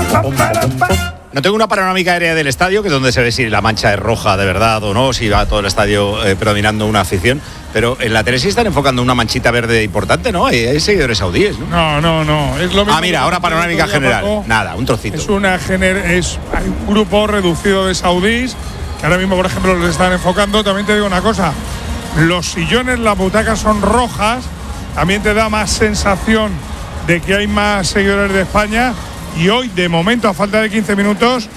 No tengo una panorámica aérea del estadio, que es donde se ve si la mancha es roja de verdad o no, si va todo el estadio predominando una afición. Pero en la tele sí están enfocando una manchita verde importante, ¿no? Hay seguidores saudíes, ¿no? No. Es lo mismo. Mira, ahora panorámica general. Nada, un trocito. Hay un grupo reducido de saudíes que ahora mismo, por ejemplo, les están enfocando. También te digo una cosa. Los sillones, las butacas son rojas. También te da más sensación de que hay más seguidores de España. Y hoy, de momento, a falta de 15 minutos,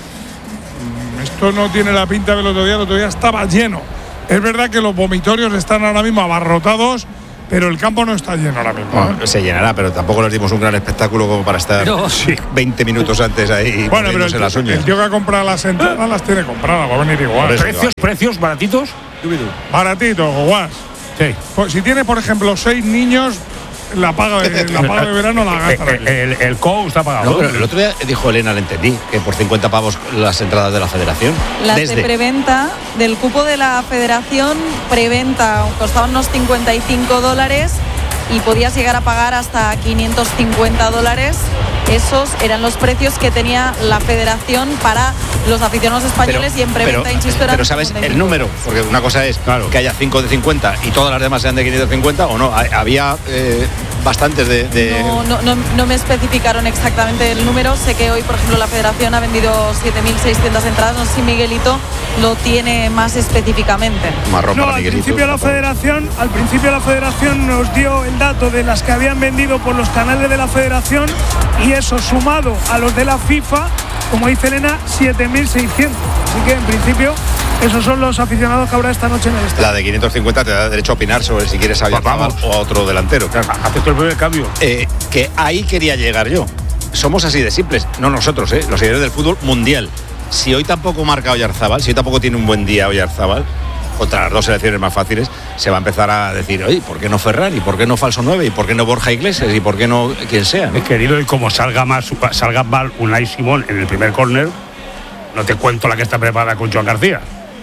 esto no tiene la pinta del otro día. El otro día estaba lleno. Es verdad que los vomitorios están ahora mismo abarrotados, pero el campo no está lleno ahora mismo. Bueno, se llenará, pero tampoco les dimos un gran espectáculo como para estar 20 minutos antes ahí. Bueno, pero el tío que ha comprado las entradas las tiene compradas, va a venir igual. ¿Precios baratitos? Baratitos, guas. Sí. Pues si tiene, por ejemplo, 6 niños, la paga de verano la gasta. El COU está pagado. No, pero el otro día dijo Elena, le entendí, que por 50 pavos las entradas de la federación. Las de preventa del cupo de la federación, preventa, costaban unos $55 y podías llegar a pagar hasta $550. Esos eran los precios que tenía la federación para los aficionados españoles y en preventa, insisto, eran. Pero ¿sabes el número? Porque una cosa es que haya 5 de 50 y todas las demás sean de 550 o no. Había bastantes de… No me especificaron exactamente el número. Sé que hoy, por ejemplo, la federación ha vendido 7.600 entradas. No sé si Miguelito lo tiene más específicamente. Al principio la federación nos dio el dato de las que habían vendido por los canales de la federación, y eso sumado a los de la FIFA, como dice Elena, 7.600. Así que en principio esos son los aficionados que habrá esta noche en el estadio. La de 550 te da derecho a opinar sobre si quieres a Oyarzabal o a otro delantero. Claro, haces el primer cambio. Que ahí quería llegar yo. Somos así de simples, no nosotros, los seguidores del fútbol mundial. Si hoy tampoco marca Oyarzabal, si hoy tampoco tiene un buen día Oyarzabal, contra las dos selecciones más fáciles, se va a empezar a decir, oye, ¿por qué no Ferran? ¿Y por qué no Falso 9? ¿Y por qué no Borja Iglesias? ¿Y por qué no quien sea? ¿no? Querido, y como salga mal Unai Simón en el primer córner, no te cuento la que está preparada con Joan García.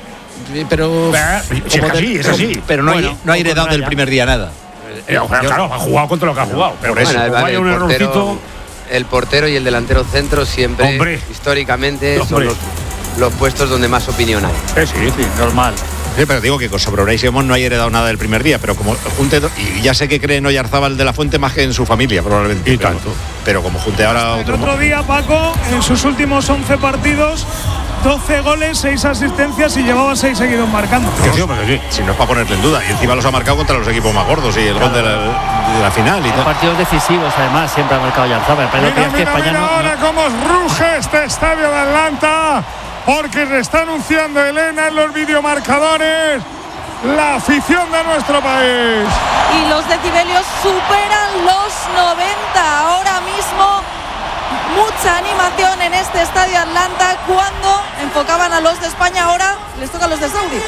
Pero es así. Pero no hay heredado del primer día nada. Claro, ha jugado contra lo que ha jugado. Pero por eso, vaya un errorcito. El portero y el delantero centro siempre, históricamente, son los puestos donde más opinión hay. Sí, normal. Sí, pero digo que sobre Unai Simón no hay heredado nada del primer día, pero como junte, y ya sé que cree en Oyarzabal de la Fuente más que en su familia, probablemente. Y tanto. Pero como junte ahora el otro día, Paco, en sus últimos 11 partidos, 12 goles, 6 asistencias y llevaba 6 seguidos marcando. Si no es para ponerle en duda. Y encima los ha marcado contra los equipos más gordos y el gol de la final. Y partidos decisivos, además, siempre ha marcado Oyarzabal. Mira ahora cómo ruge este estadio de Atlanta, porque se está anunciando Elena en los videomarcadores la afición de nuestro país. Y los decibelios superan los 90. Ahora mismo mucha animación en este estadio Atlanta. Cuando enfocaban a los de España, ahora les toca a los de Saudi.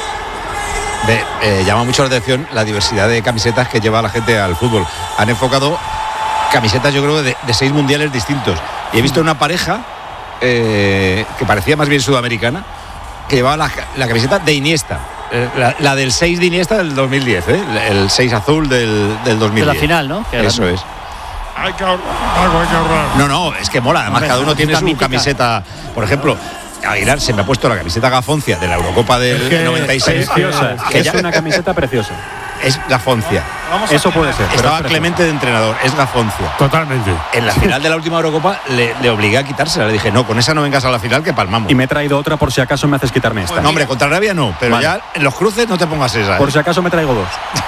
Llama mucho la atención la diversidad de camisetas que lleva la gente al fútbol. Han enfocado camisetas, yo creo, de 6 mundiales distintos. Y he visto una pareja que parecía más bien sudamericana, que llevaba la camiseta de Iniesta, la del 6 de Iniesta del 2010, el 6 azul del 2010. De la final, ¿no? Eso es. Hay que ahorrar. No, es que mola. Además, cada uno tiene su camiseta. Por ejemplo, Aguilar se me ha puesto la camiseta gafoncia de la Eurocopa del 96. Preciosa. Es una camiseta preciosa. Es gafoncia. Eso puede ser. Estaba Clemente de entrenador, es gafoncia. Totalmente. En la final de la última Eurocopa le obligué a quitársela. Le dije, no, con esa no vengas a la final, que palmamos. Y me he traído otra por si acaso me haces quitarme esta. No, hombre, contra Arabia no, pero vale. Ya en los cruces no te pongas esa. Por si acaso me traigo 2.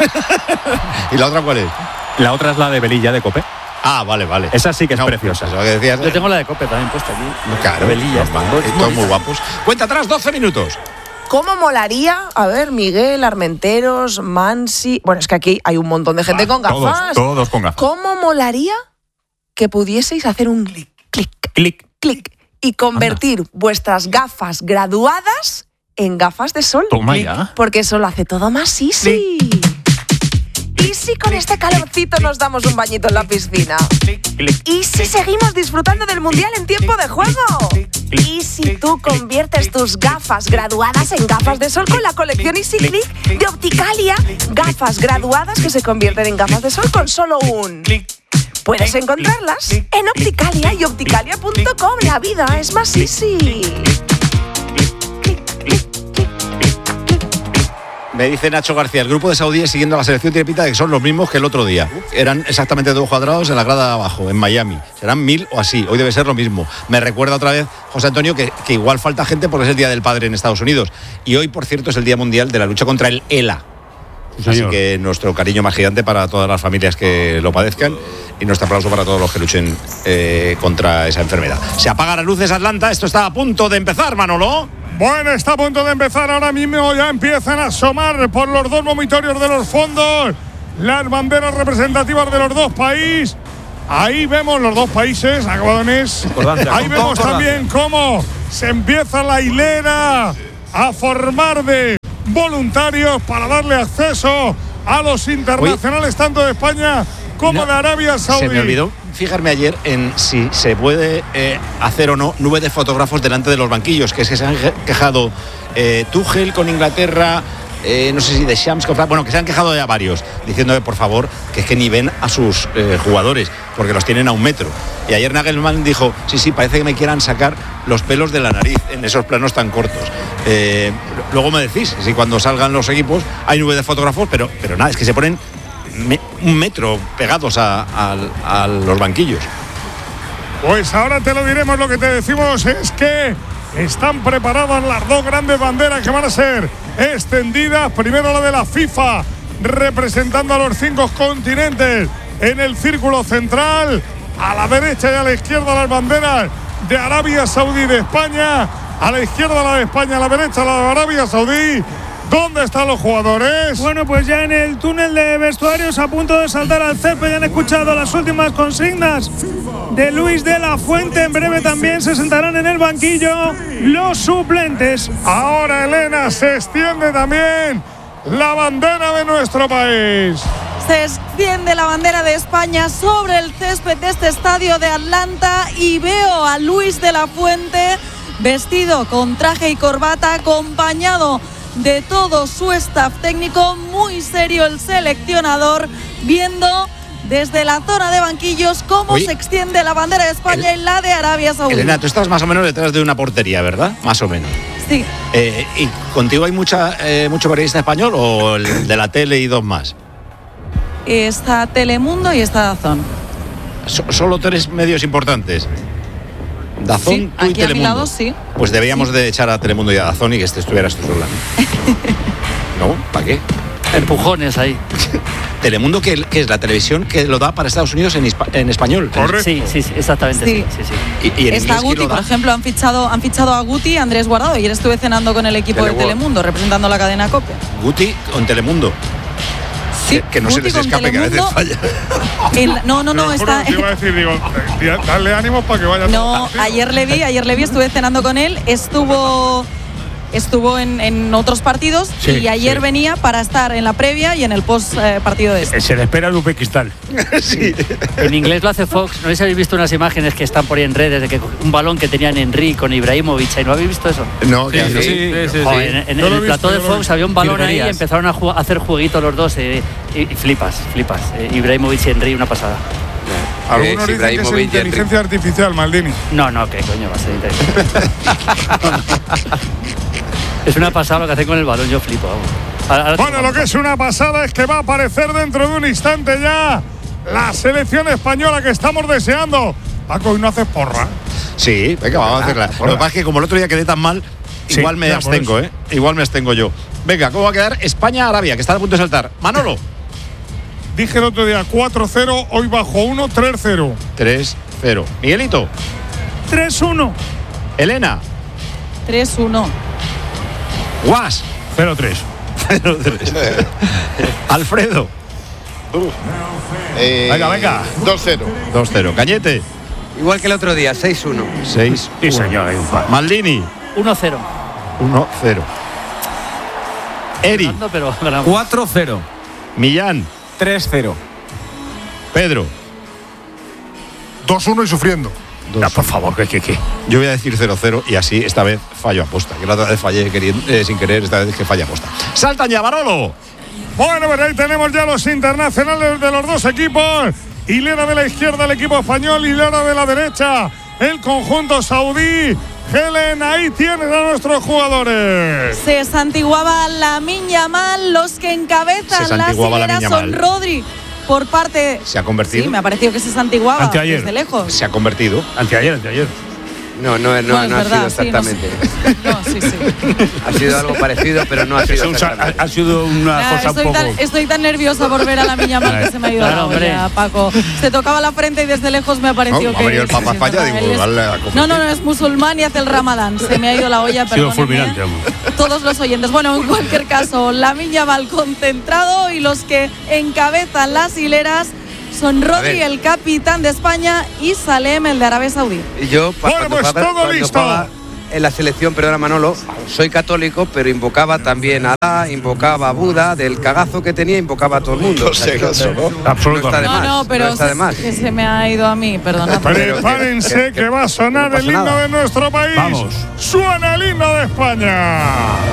¿Y la otra cuál es? La otra es la de Velilla de Cope. Ah, vale. Esa sí que es preciosa. Pues eso que decías, yo tengo la de Cope también puesta aquí. Claro, Velilla. Todos muy guapos. Cuenta atrás, 12 minutos. ¿Cómo molaría? A ver, Miguel, Armenteros, Mansi… Bueno, es que aquí hay un montón de gente con gafas. Todos con gafas. ¿Cómo molaría que pudieseis hacer un clic y convertir vuestras gafas graduadas en gafas de sol? Toma ya. Porque eso lo hace todo más easy. ¿Y si con este calorcito nos damos un bañito en la piscina? ¿Y si seguimos disfrutando del Mundial en tiempo de juego? ¿Y si tú conviertes tus gafas graduadas en gafas de sol con la colección Easy Click de Opticalia? Gafas graduadas que se convierten en gafas de sol con solo un… Puedes encontrarlas en Opticalia y opticalia.com. La vida es más easy. Me dice Nacho García, el grupo de saudíes siguiendo a la selección tiene pinta de que son los mismos que el otro día. Eran exactamente 2 cuadrados en la grada de abajo, en Miami. Serán 1000 o así. Hoy debe ser lo mismo. Me recuerda otra vez, José Antonio, que igual falta gente porque es el Día del Padre en Estados Unidos. Y hoy, por cierto, es el Día Mundial de la lucha contra el ELA. Así que nuestro cariño más gigante para todas las familias que lo padezcan y nuestro aplauso para todos los que luchen contra esa enfermedad. Se apagan las luces, Atlanta. Esto está a punto de empezar, Manolo. Bueno, está a punto de empezar ahora mismo. Ya empiezan a asomar por los 2 vomitorios de los fondos las banderas representativas de los 2 países. Ahí vemos los 2 países, acabadones. Ahí vemos también cómo se empieza la hilera a formar de voluntarios para darle acceso a los internacionales, tanto de España como de Arabia Saudí. Se me olvidó fijarme ayer en si se puede hacer o no nube de fotógrafos delante de los banquillos, que es que se han quejado Tuchel con Inglaterra, no sé si de Shams, bueno, que se han quejado ya varios, diciendo por favor, que es que ni ven a sus jugadores, porque los tienen a 1 metro. Y ayer Nagelsmann dijo, sí, parece que me quieran sacar los pelos de la nariz en esos planos tan cortos. Luego me decís, si cuando salgan los equipos hay nube de fotógrafos, pero nada, es que se ponen 1 metro pegados a los banquillos. Pues ahora te lo diremos. Lo que te decimos es que están preparadas las 2 grandes banderas que van a ser extendidas. Primero la de la FIFA, representando a los 5 continentes en el círculo central. A la derecha y a la izquierda las banderas de Arabia Saudí y de España. A la izquierda la de España, a la derecha la de Arabia Saudí. ¿Dónde están los jugadores? Bueno, pues ya en el túnel de vestuarios, a punto de saltar al césped. Ya han escuchado las últimas consignas de Luis de la Fuente. En breve también se sentarán en el banquillo los suplentes. Ahora, Elena, se extiende también la bandera de nuestro país. Se extiende la bandera de España sobre el césped de este estadio de Atlanta y veo a Luis de la Fuente vestido con traje y corbata, acompañado de todo su staff técnico. Muy serio el seleccionador, viendo desde la zona de banquillos cómo se extiende la bandera de España y la de Arabia Saudí. Elena, tú estás más o menos detrás de una portería, ¿verdad? Más o menos. Sí. ¿Y contigo hay mucho periodista español o el de la tele y 2 más? Está Telemundo y está DAZN. Solo 3 medios importantes. DAZN, sí, tú y aquí Telemundo. A mi lado, sí. Pues deberíamos de echar a Telemundo y a DAZN y que estuvieras tú sola. ¿No? ¿Para qué? Empujones ahí. Telemundo, que es la televisión que lo da para Estados Unidos en español. Correcto. Sí, exactamente. Sí. Y en está Guti, por ejemplo, han fichado a Guti, Andrés Guardado. Ayer estuve cenando con el equipo de Telemundo, representando la cadena COPE. Guti con Telemundo. Sí, que no Guti se les escape, que a veces falla. No, está. Te iba a decir, digo, darle ánimos para que vaya. No, ayer le vi, estuve cenando con él, estuvo en otros partidos y ayer venía para estar en la previa y en el post partido de este. Se le espera el Uzbekistán. Sí. En inglés lo hace Fox. No sé si habéis visto unas imágenes que están por ahí en redes de que un balón que tenían Henry con Ibrahimovic. ¿Y no habéis visto eso? No, sí. En el plató de Fox había un balón ahí y empezaron a hacer jueguitos los dos y flipas. Ibrahimovic y Henry, una pasada. Algunos dicen que es inteligencia artificial, Maldini. No, ¿qué coño va a ser inteligencia? Es una pasada lo que hace con el balón, yo flipo. Bueno, lo que es una pasada es que va a aparecer dentro de un instante ya la selección española que estamos deseando. Paco, ¿y no haces porra? Sí, venga, vamos a hacerla. Lo que pasa es que como el otro día quedé tan mal, igual me abstengo, Igual me abstengo yo. Venga, ¿cómo va a quedar España-Arabia, que está a punto de saltar? Manolo. Dije el otro día 4-0, hoy bajo 1, 3-0. 3-0. Miguelito. 3-1. Elena. 3-1. Guas. 0-3. Alfredo. Venga. 2-0. 2-0. Cañete. Igual que el otro día, 6-1. 6-1. Sí, señor, hay un par. Maldini. 1-0. 1-0. Eri. 4-0. Millán. 3-0. Pedro. 2-1 y sufriendo. No, por favor, ¿qué? Yo voy a decir 0-0 y así esta vez fallo aposta. Que la otra vez fallé sin querer, esta vez es que falla aposta. ¡Saltan ya, Barolo! Bueno, pero ahí tenemos ya los internacionales de los 2 equipos hilera de la izquierda el equipo español, hilera de la derecha el conjunto saudí. Helen, ahí tienes a nuestros jugadores. Se santiguaba Lamine Yamal, los que encabezan las hileras son Rodri. Por parte. Se ha convertido. Sí, me ha parecido que se santiguaba desde lejos. Se ha convertido. Anteayer. No ha sido exactamente. Sí. Ha sido algo parecido, pero no ha sido exactamente. Ha sido una cosa un poco. Estoy tan nerviosa por ver a Lamine Yamal que se me ha ido la olla, Paco. Se tocaba la frente y desde lejos me ha parecido que. Ha venido el Papa Falla, no, es musulmán y hace el Ramadán. Se me ha ido la olla, pero. Fulminante, todos los oyentes. Bueno, en cualquier caso, Lamine Yamal concentrado y los que encabezan las hileras son Rodri, el capitán de España, y Salem, el de Arabia Saudí. Y yo, cuando estaba en la selección, perdona Manolo, soy católico, pero invocaba también a Alá, invocaba a Buda, del cagazo que tenía, invocaba a todo el mundo. No, pero que se me ha ido a mí, perdona. Prepárense que va a sonar el himno de nuestro país. Vamos. Suena el himno de España.